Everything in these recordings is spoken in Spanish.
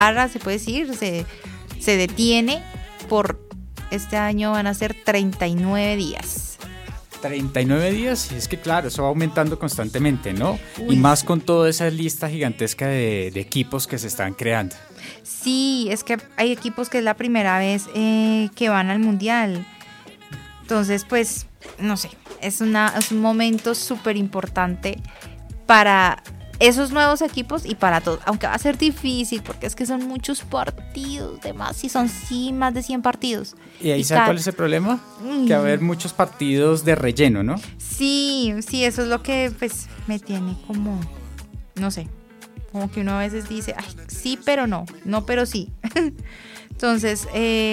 se puede decir, se detiene por este año, van a ser 39 días. 39 días, y es que claro, eso va aumentando constantemente, ¿no? Uy, Y más con toda esa lista gigantesca de equipos que se están creando. sí, es que hay equipos que es la primera vez que van al mundial. Entonces, pues, no sé, es un momento súper importante para esos nuevos equipos y para todos. Aunque va a ser difícil porque es que son muchos partidos, de más, y son más de 100 partidos. ¿Y ahí sabes cuál es el problema? Que va a haber muchos partidos de relleno, ¿no? Sí, eso es lo que pues me tiene como, no sé, como que uno a veces dice, ay, sí, pero no pero sí. Entonces,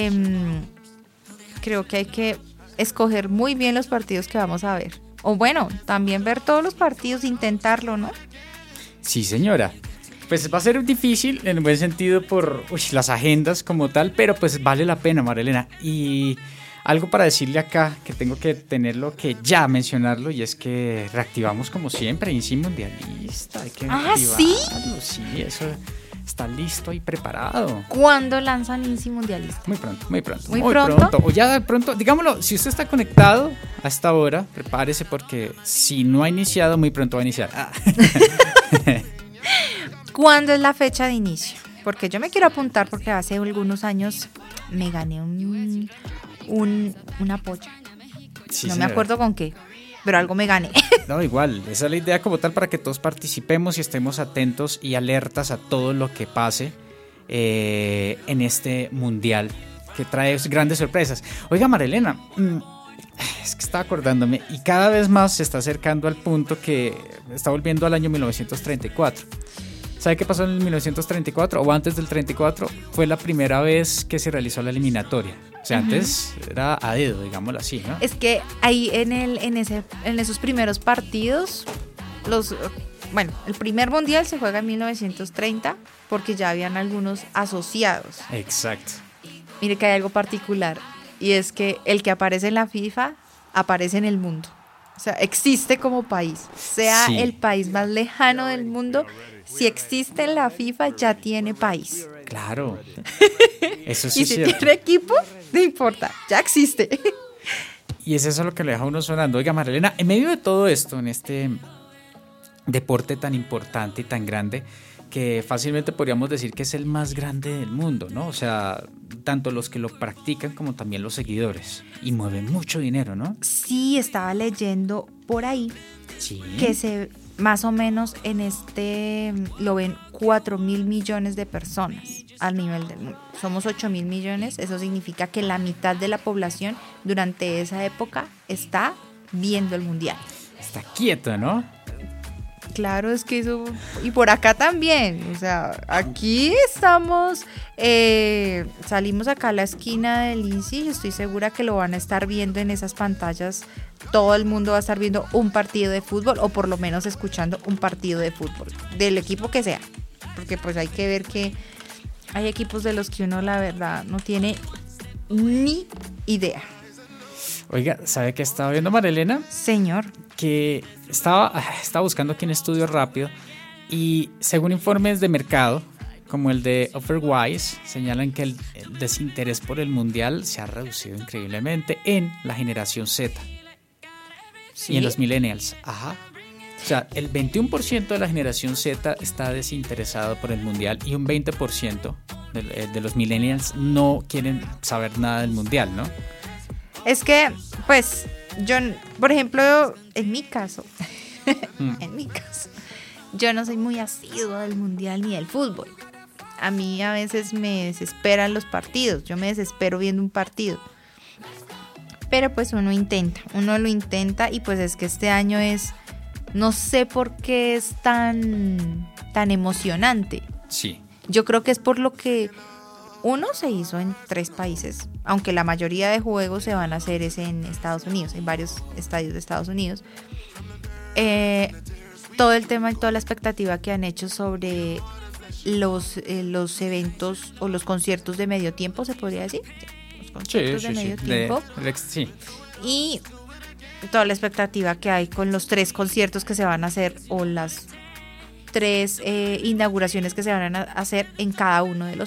creo que hay que escoger muy bien los partidos que vamos a ver. O bueno, también ver todos los partidos, intentarlo, ¿no? Sí, señora. Pues va a ser difícil en un buen sentido por las agendas como tal, pero pues vale la pena, Marilena. Y algo para decirle acá, que tengo que tenerlo que ya mencionarlo, y es que reactivamos como siempre INSI Mundialista. Hay que reactivarlo. ¿Sí? Sí, eso está listo y preparado. ¿Cuándo lanzan INSI Mundialista? Muy pronto. ¿Muy pronto? O ya de pronto, digámoslo, si usted está conectado a esta hora, prepárese porque si no ha iniciado, muy pronto va a iniciar. ¿Cuándo es la fecha de inicio? Porque yo me quiero apuntar porque hace algunos años me gané una polla. Sí, no señora. me acuerdo con qué, pero algo me gané. No, igual, esa es la idea como tal para que todos participemos y estemos atentos y alertas a todo lo que pase en este mundial que trae grandes sorpresas. Oiga, Marilena, es que estaba acordándome y cada vez más se está acercando al punto que está volviendo al año 1934. ¿Sabe qué pasó en el 1934 o antes del 34? Fue la primera vez que se realizó la eliminatoria. O sea, antes era a dedo, digámoslo así, ¿no? Es que ahí en esos primeros partidos, el primer mundial se juega en 1930 porque ya habían algunos asociados. Exacto. Mire que hay algo particular y es que el que aparece en la FIFA aparece en el mundo. O sea, existe como país, sea Sí. el país más lejano del mundo, si existe en la FIFA ya tiene país. Claro. Eso sí Y es si cierto. tiene equipo, no importa, ya existe. Y es eso lo que le deja a uno sonando. Oiga, Marilena, en medio de todo esto, en este deporte tan importante y tan grande, que fácilmente podríamos decir que es el más grande del mundo, ¿no? O sea, tanto los que lo practican como también los seguidores. Y mueve mucho dinero, ¿no? Sí, estaba leyendo por ahí Sí. que más o menos lo ven 4.000 millones de personas a nivel del mundo. Somos 8.000 millones, eso significa que la mitad de la población durante esa época está viendo el mundial. Está quieto, ¿no? Claro, es que eso, y por acá también, o sea, aquí estamos, salimos acá a la esquina del INSI y estoy segura que lo van a estar viendo en esas pantallas, todo el mundo va a estar viendo un partido de fútbol o por lo menos escuchando un partido de fútbol, del equipo que sea, porque pues hay que ver que hay equipos de los que uno la verdad no tiene ni idea. Oiga, ¿sabe qué estaba viendo, Marilena? Señor. Que estaba buscando aquí en Estudio Rápido y según informes de mercado como el de Offerwise señalan que el desinterés por el mundial se ha reducido increíblemente en la generación Z. ¿Sí? Y en los millennials. Ajá. O sea, el 21% de la generación Z está desinteresado por el mundial y un 20% de los millennials no quieren saber nada del mundial, ¿no? Es que, pues, yo, por ejemplo, en mi caso, yo no soy muy asidua del mundial ni del fútbol. A mí a veces me desesperan los partidos, yo me desespero viendo un partido. Pero pues uno lo intenta y pues es que este año no sé por qué es tan emocionante. Sí. Yo creo que es por lo que uno se hizo en 3 países, aunque la mayoría de juegos se van a hacer en Estados Unidos, en varios estadios de Estados Unidos. Todo el tema y toda la expectativa que han hecho sobre los eventos o los conciertos de medio tiempo, ¿se podría decir? Los conciertos de medio tiempo. Sí. Y toda la expectativa que hay con los 3 conciertos que se van a hacer o las 3 inauguraciones que se van a hacer en cada uno de los